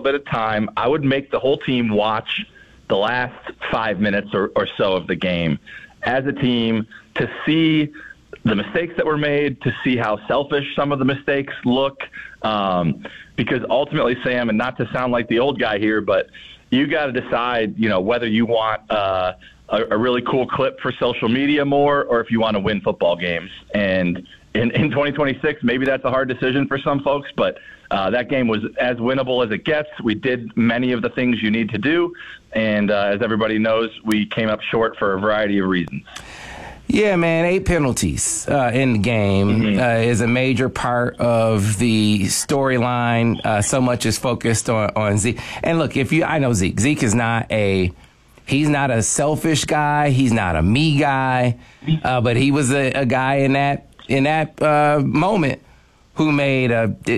bit of time, I would make the whole team watch the last 5 minutes or so of the game as a team to see the mistakes that were made, to see how selfish some of the mistakes look. Because ultimately, Sam, and not to sound like the old guy here, but you got to decide, whether you want a really cool clip for social media more, or if you want to win football games. And in 2026, maybe that's a hard decision for some folks, but that game was as winnable as it gets. We did many of the things you need to do, and as everybody knows, we came up short for a variety of reasons. Yeah, man, 8 penalties in the game is a major part of the storyline. So much is focused on Zeke. And look, I know Zeke. Zeke is he's not a selfish guy. He's not a me guy. But he was a guy in that moment who made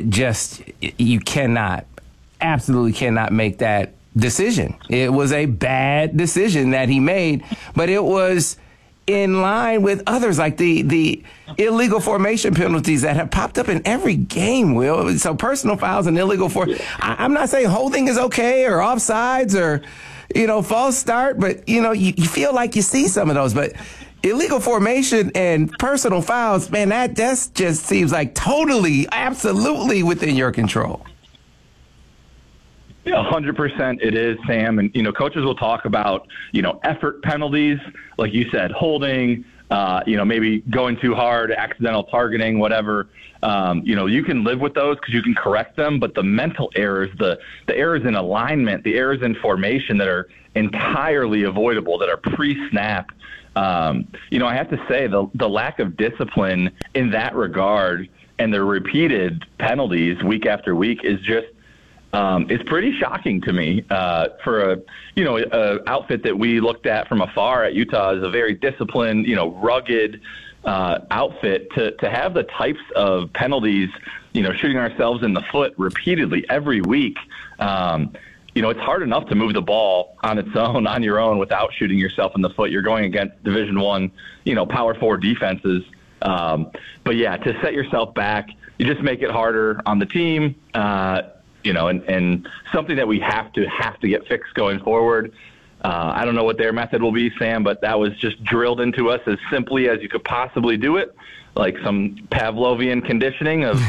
you absolutely cannot make that decision. It was a bad decision that he made, but it was in line with others, like the illegal formation penalties that have popped up in every game, Will. So personal fouls and illegal I'm not saying holding is okay or offsides or, false start, but, you feel like you see some of those. But illegal formation and personal fouls, man, that just seems like totally, absolutely within your control. Yeah, 100% it is, Sam. And, coaches will talk about, effort penalties, like you said, holding, maybe going too hard, accidental targeting, whatever. You can live with those because you can correct them. But the mental errors, the errors in alignment, the errors in formation that are entirely avoidable, that are pre-snap, I have to say the lack of discipline in that regard and the repeated penalties week after week is just, it's pretty shocking to me for a outfit that we looked at from afar at Utah as a very disciplined, rugged outfit to have the types of penalties, shooting ourselves in the foot repeatedly every week. It's hard enough to move the ball on its own, on your own, without shooting yourself in the foot. You're going against Division I, Power 4 defenses. But yeah, to set yourself back, you just make it harder on the team. And something that we have to get fixed going forward. I don't know what their method will be, Sam, but that was just drilled into us as simply as you could possibly do it, like some Pavlovian conditioning of,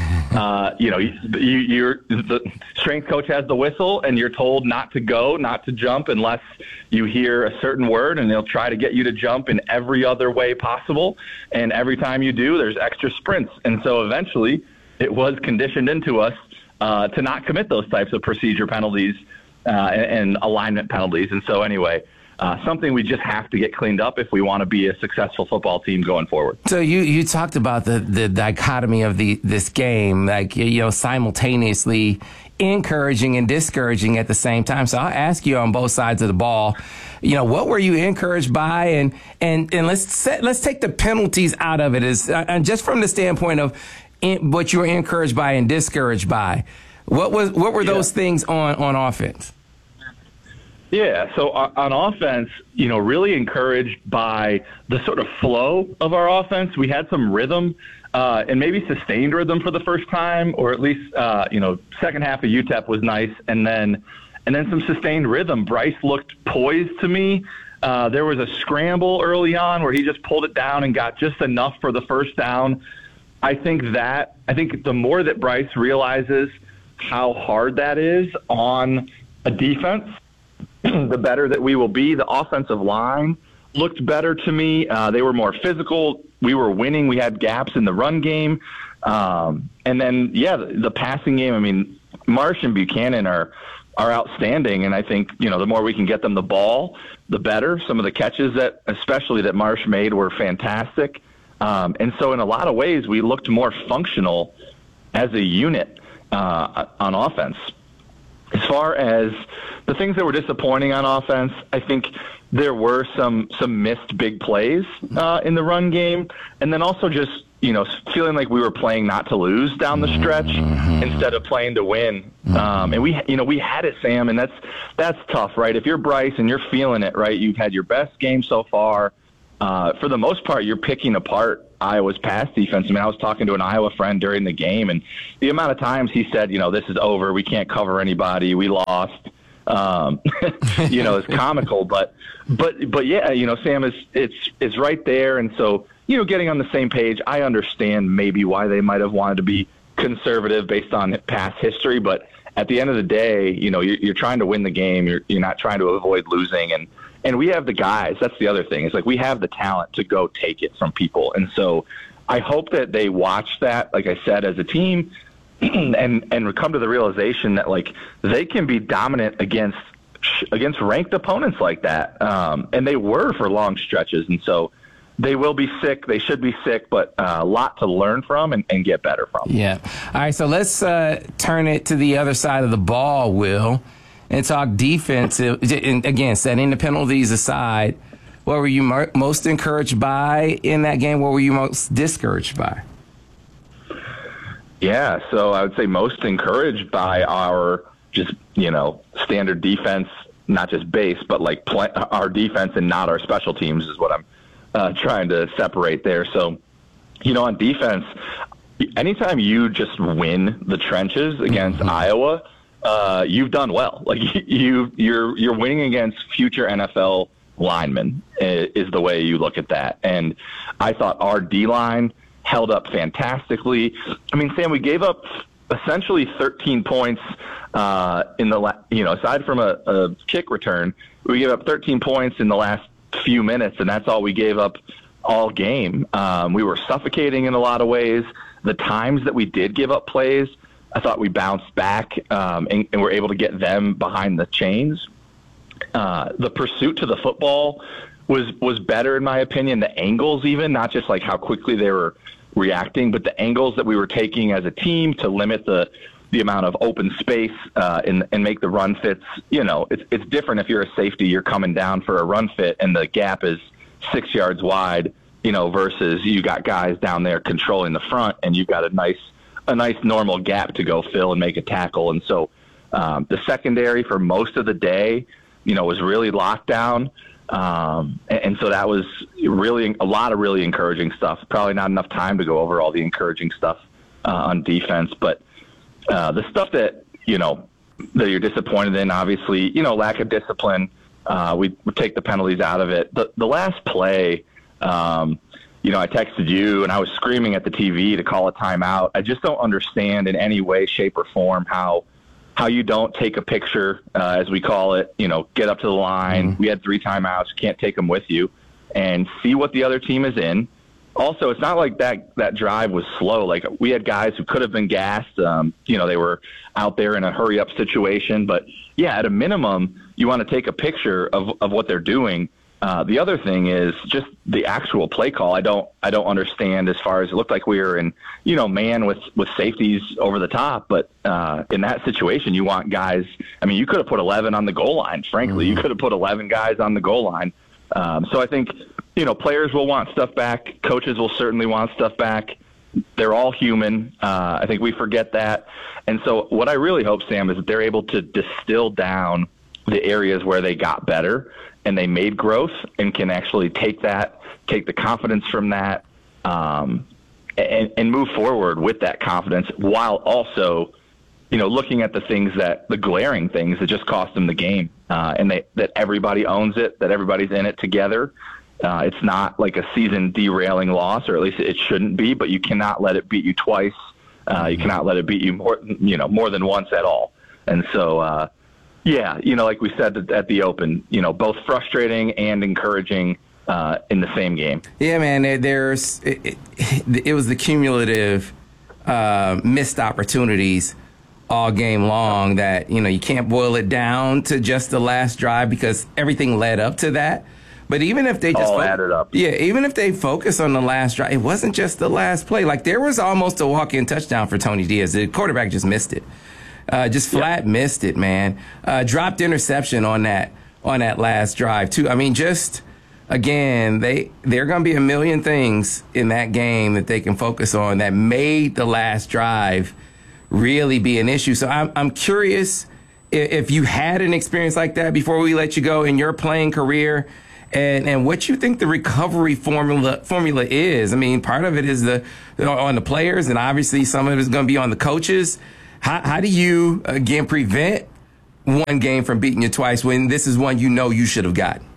the strength coach has the whistle and you're told not to jump unless you hear a certain word, and they'll try to get you to jump in every other way possible. And every time you do, there's extra sprints. And so eventually it was conditioned into us to not commit those types of procedure penalties and alignment penalties. And so anyway, something we just have to get cleaned up if we want to be a successful football team going forward. So you talked about the dichotomy of this game, like, simultaneously encouraging and discouraging at the same time. So I'll ask you on both sides of the ball, what were you encouraged by? And let's take the penalties out of it, and just from the standpoint of what you were encouraged by and discouraged by. What were those things on offense? Yeah, so on offense, really encouraged by the sort of flow of our offense. We had some rhythm and maybe sustained rhythm for the first time, or at least, second half of UTEP was nice. And then some sustained rhythm. Bryce looked poised to me. There was a scramble early on where he just pulled it down and got just enough for the first down. I think the more that Bryce realizes how hard that is on a defense, the better that we will be. The offensive line looked better to me. They were more physical. We were winning. We had gaps in the run game. And then, the passing game, I mean, Marsh and Buchanan are outstanding. And I think, the more we can get them the ball, the better. Some of the catches especially that Marsh made, were fantastic. And so in a lot of ways, we looked more functional as a unit on offense. As far as the things that were disappointing on offense, I think there were some missed big plays in the run game. And then also just, feeling like we were playing not to lose down the stretch instead of playing to win. And we had it, Sam, and that's tough, right? If you're Bryce and you're feeling it, right, you've had your best game so far. for the most part, you're picking apart Iowa's pass defense. I mean, I was talking to an Iowa friend during the game, and the amount of times he said, this is over. We can't cover anybody. We lost. It's comical, but yeah, Sam, it's right there. And so, getting on the same page, I understand maybe why they might have wanted to be conservative based on past history, but at the end of the day, you're trying to win the game. You're not trying to avoid losing. And we have the guys. That's the other thing. It's like we have the talent to go take it from people. And so I hope that they watch that, like I said, as a team and come to the realization that, like, they can be dominant against ranked opponents like that. And they were for long stretches. And so they will be sick. They should be sick, but a lot to learn from and get better from. Yeah. All right, so let's turn it to the other side of the ball, Will, and talk defense. And again, setting the penalties aside, what were you most encouraged by in that game? What were you most discouraged by? Yeah, so I would say most encouraged by our just, standard defense, not just base, but like our defense and not our special teams is what I'm trying to separate there. So, on defense, anytime you just win the trenches against Iowa, you've done well. Like you're winning against future NFL linemen is the way you look at that. And I thought our D-line held up fantastically. I mean, Sam, we gave up essentially 13 points in the aside from a kick return, we gave up 13 points in the last few minutes, and that's all we gave up all game. We were suffocating in a lot of ways. The times that we did give up plays, I thought we bounced back and were able to get them behind the chains. The pursuit to the football was better, in my opinion. The angles, even, not just like how quickly they were reacting, but the angles that we were taking as a team to limit the amount of open space and make the run fits. It's different if you're a safety, you're coming down for a run fit and the gap is 6 yards wide, versus you got guys down there controlling the front and you've got a nice normal gap to go fill and make a tackle. And so the secondary for most of the day, was really locked down. And so that was really a lot of really encouraging stuff. Probably not enough time to go over all the encouraging stuff on defense, but the stuff that you're disappointed in, obviously, lack of discipline. We take the penalties out of it. The last play, I texted you and I was screaming at the TV to call a timeout. I just don't understand in any way, shape, or form how you don't take a picture, as we call it, get up to the line. Mm-hmm. We had 3 timeouts, can't take them with you, and see what the other team is in. Also, it's not like that drive was slow. Like, we had guys who could have been gassed. They were out there in a hurry-up situation. But, yeah, at a minimum, you want to take a picture of what they're doing. The other thing is just the actual play call. I don't understand, as far as it looked like we were in, man with safeties over the top. But in that situation, you want guys. I mean, you could have put 11 on the goal line. Frankly, you could have put 11 guys on the goal line. So I think, players will want stuff back. Coaches will certainly want stuff back. They're all human. I think we forget that. And so what I really hope, Sam, is that they're able to distill down the areas where they got better and they made growth and can actually take the confidence from that, and move forward with that confidence, while also, looking at the glaring things that just cost them the game, and that everybody owns it, that everybody's in it together. It's not like a season derailing loss, or at least it shouldn't be, but you cannot let it beat you twice. You cannot let it beat you more than once at all. And so, like we said at the Open, both frustrating and encouraging in the same game. Yeah, man, it was the cumulative missed opportunities all game long that, you can't boil it down to just the last drive, because everything led up to that. But even if they just all added up. Yeah, even if they focus on the last drive, it wasn't just the last play. Like, there was almost a walk-in touchdown for Tony Diaz. The quarterback just missed it. Just flat missed it, man. Dropped interception on that last drive too. I mean, just again, there are going to be a million things in that game that they can focus on that made the last drive really be an issue. So I'm curious if you had an experience like that before we let you go in your playing career, and what you think the recovery formula is. I mean, part of it is on the players, and obviously some of it is going to be on the coaches. How do you, again, prevent one game from beating you twice when this is one you should have gotten?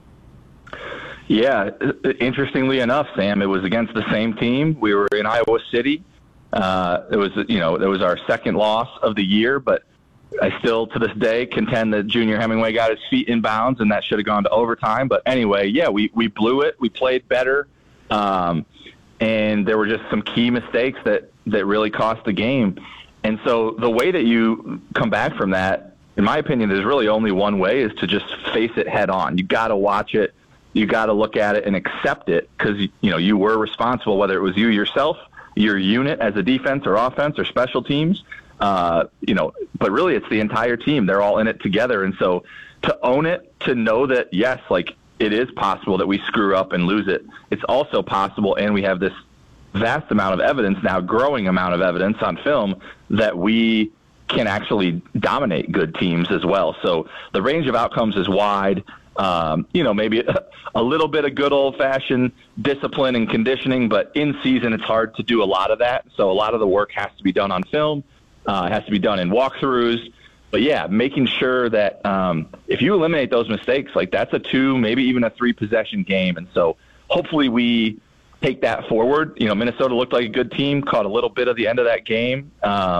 Yeah, interestingly enough, Sam, it was against the same team. We were in Iowa City. It was our second loss of the year, but I still, to this day, contend that Junior Hemingway got his feet in bounds, and that should have gone to overtime. But anyway, yeah, we blew it. We played better, and there were just some key mistakes that really cost the game. And so the way that you come back from that, in my opinion, there's really only one way, is to just face it head on. You got to watch it. You got to look at it and accept it, because you were responsible, whether it was you yourself, your unit as a defense or offense or special teams, but really it's the entire team. They're all in it together. And so to own it, to know that, yes, like, it is possible that we screw up and lose it. It's also possible, and we have this vast amount of evidence now, growing amount of evidence on film, that we can actually dominate good teams as well. So the range of outcomes is wide. Maybe a little bit of good old-fashioned discipline and conditioning, but in season it's hard to do a lot of that. So a lot of the work has to be done on film. It has to be done in walkthroughs. But, yeah, making sure that if you eliminate those mistakes, like, that's a 2, maybe even a 3-possession game. And so hopefully we take that forward. Minnesota looked like a good team, caught a little bit of the end of that game.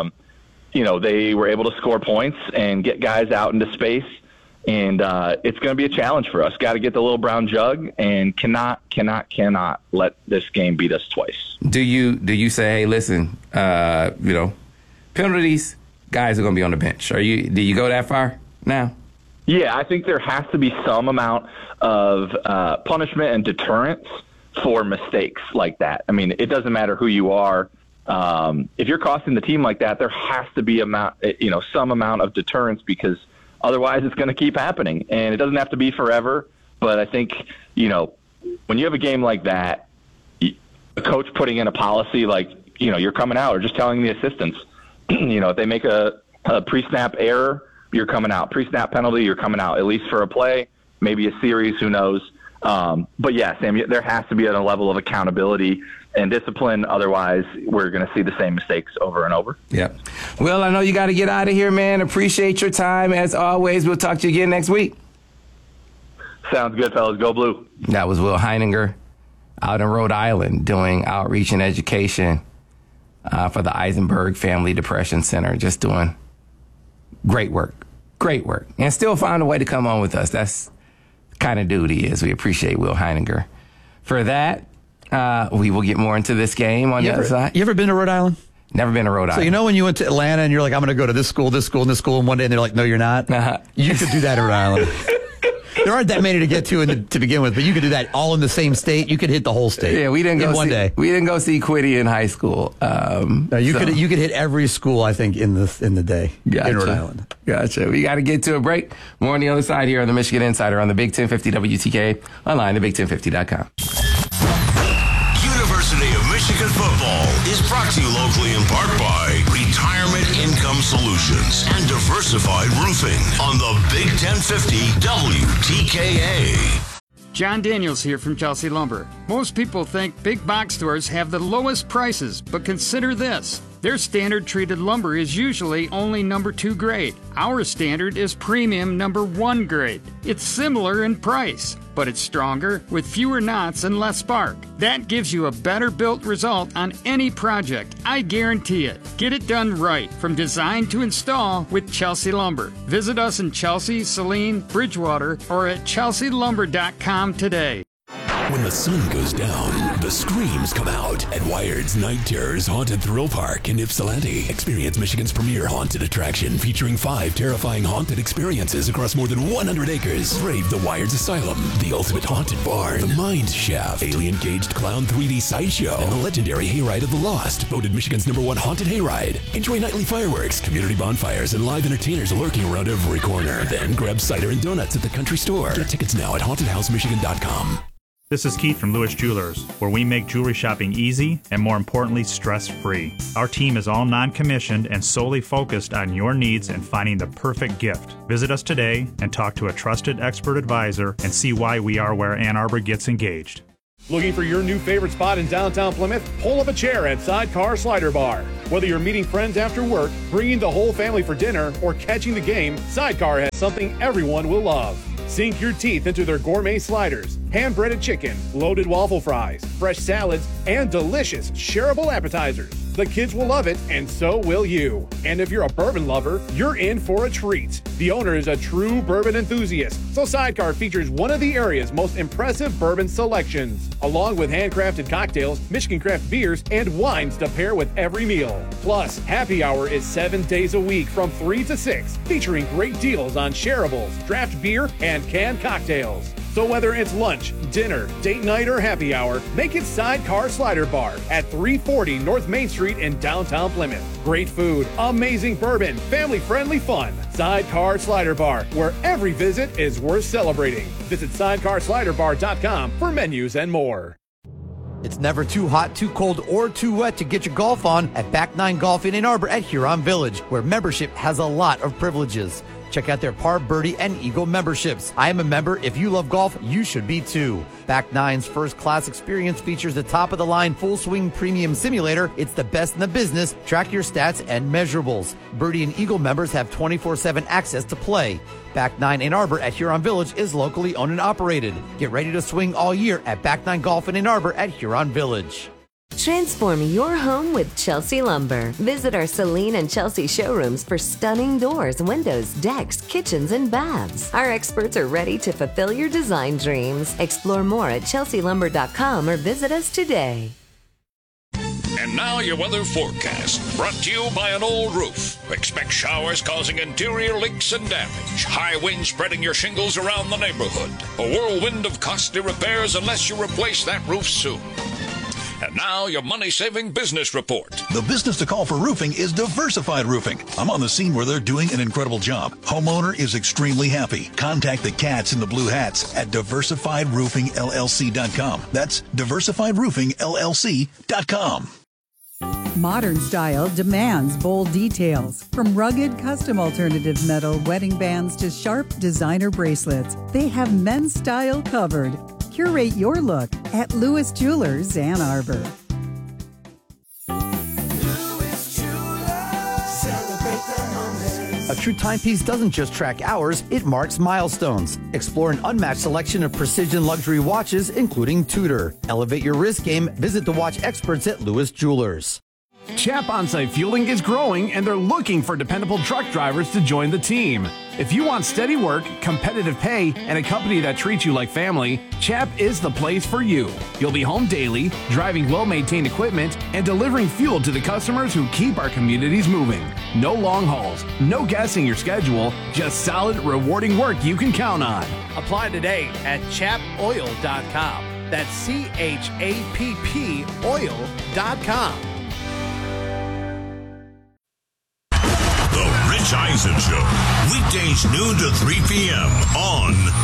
They were able to score points and get guys out into space. And it's going to be a challenge for us. Got to get the little brown jug, and cannot let this game beat us twice. Do you say, hey, listen, penalties, guys are going to be on the bench? Do you go that far now? Yeah, I think there has to be some amount of punishment and deterrence for mistakes like that. I mean, it doesn't matter who you are. If you're costing the team like that, there has to be some amount of deterrence, because otherwise it's going to keep happening. And it doesn't have to be forever, but I think, when you have a game like that, a coach putting in a policy like, you're coming out, or just telling the assistants, if they make a pre-snap error, you're coming out. Pre-snap penalty, you're coming out, at least for a play, maybe a series, who knows. But yeah, Sam, there has to be a level of accountability and discipline. Otherwise, we're going to see the same mistakes over and over. Yeah. Well, I know you got to get out of here, man. Appreciate your time. As always, we'll talk to you again next week. Sounds good, fellas. Go Blue. That was Will Heininger out in Rhode Island doing outreach and education for the Eisenberg Family Depression Center. Just doing great work. Great work. And still found a way to come on with us. That's the kind of dude he is. We appreciate Will Heininger for that. We will get more into this game on the other side. You ever been to Rhode Island? Never been to Rhode Island. So when you went to Atlanta and you're like, I'm going to go to this school, and this school, and one day and they're like, no, you're not. You could do that in Rhode Island. There aren't that many to get to begin with, but you could do that all in the same state. You could hit the whole state. Yeah, we didn't go one day. We didn't go see Quiddy in high school. You could hit every school, I think, in the day in Rhode Island. Gotcha. We got to get to a break. More on the other side here on the Michigan Insider on the Big 1050 WTK, online at Big1050.com. University of Michigan football is brought to you locally in part by Retirement Income Solutions and Diversified Roofing on the Big 1050 WTKA. John Daniels here from Chelsea Lumber. Most people think big box stores have the lowest prices, but consider this. Their standard treated lumber is usually only number 2 grade. Our standard is premium number 1 grade. It's similar in price, but it's stronger with fewer knots and less spark. That gives you a better built result on any project. I guarantee it. Get it done right from design to install with Chelsea Lumber. Visit us in Chelsea, Saline, Bridgewater, or at chelsealumber.com today. When the sun goes down, the screams come out at Wired's Night Terrors Haunted Thrill Park in Ypsilanti. Experience Michigan's premier haunted attraction featuring 5 terrifying haunted experiences across more than 100 acres. Brave the Wired's Asylum, the ultimate haunted barn, the Mind Shaft, alien-caged clown 3D sideshow, and the legendary Hayride of the Lost, voted Michigan's #1 haunted hayride. Enjoy nightly fireworks, community bonfires, and live entertainers lurking around every corner. Then grab cider and donuts at the country store. Get tickets now at hauntedhousemichigan.com. This is Keith from Lewis Jewelers, where we make jewelry shopping easy and, more importantly, stress-free. Our team is all non-commissioned and solely focused on your needs and finding the perfect gift. Visit us today and talk to a trusted expert advisor and see why we are where Ann Arbor gets engaged. Looking for your new favorite spot in downtown Plymouth? Pull up a chair at Sidecar Slider Bar. Whether you're meeting friends after work, bringing the whole family for dinner, or catching the game, Sidecar has something everyone will love. Sink your teeth into their gourmet sliders, hand-breaded chicken, loaded waffle fries, fresh salads, and delicious shareable appetizers. The kids will love it, and so will you. And if you're a bourbon lover, you're in for a treat. The owner is a true bourbon enthusiast, so Sidecar features one of the area's most impressive bourbon selections, along with handcrafted cocktails, Michigan craft beers, and wines to pair with every meal. Plus, happy hour is 7 days a week from 3 to 6, featuring great deals on shareables, draft beer, and canned cocktails. So whether it's lunch, dinner, date night, or happy hour, make it Sidecar Slider Bar at 340 North Main Street in downtown Plymouth. Great food, amazing bourbon, family-friendly fun. Sidecar Slider Bar, where every visit is worth celebrating. Visit SidecarSliderBar.com for menus and more. It's never too hot, too cold, or too wet to get your golf on at Back 9 Golf in Ann Arbor at Huron Village, where membership has a lot of privileges. Check out their Par, Birdie, and Eagle memberships. I am a member. If you love golf, you should be too. Back 9's first-class experience features the top-of-the-line full-swing premium simulator. It's the best in the business. Track your stats and measurables. Birdie and Eagle members have 24/7 access to play. Back 9 Ann Arbor at Huron Village is locally owned and operated. Get ready to swing all year at Back 9 Golf in Ann Arbor at Huron Village. Transform your home with Chelsea Lumber. Visit our Celine and Chelsea showrooms for stunning doors, windows, decks, kitchens, and baths. Our experts are ready to fulfill your design dreams. Explore more at chelsealumber.com or visit us today. And now your weather forecast, brought to you by an old roof. Expect showers causing interior leaks and damage. High winds spreading your shingles around the neighborhood. A whirlwind of costly repairs unless you replace that roof soon. And now, your money-saving business report. The business to call for roofing is Diversified Roofing. I'm on the scene where they're doing an incredible job. Homeowner is extremely happy. Contact the cats in the blue hats at DiversifiedRoofingLLC.com. That's DiversifiedRoofingLLC.com. Modern style demands bold details. From rugged custom alternative metal wedding bands to sharp designer bracelets, they have men's style covered. Curate your look at Lewis Jewelers, Ann Arbor. A true timepiece doesn't just track hours, it marks milestones. Explore an unmatched selection of precision luxury watches, including Tudor. Elevate your wrist game. Visit the watch experts at Lewis Jewelers. Chap On-Site Fueling is growing, and they're looking for dependable truck drivers to join the team. If you want steady work, competitive pay, and a company that treats you like family, Chap is the place for you. You'll be home daily, driving well-maintained equipment, and delivering fuel to the customers who keep our communities moving. No long hauls, no guessing your schedule, just solid, rewarding work you can count on. Apply today at chapoil.com. That's CHAPP oil.com. The Rich Eisen Show, weekdays noon to 3 p.m. on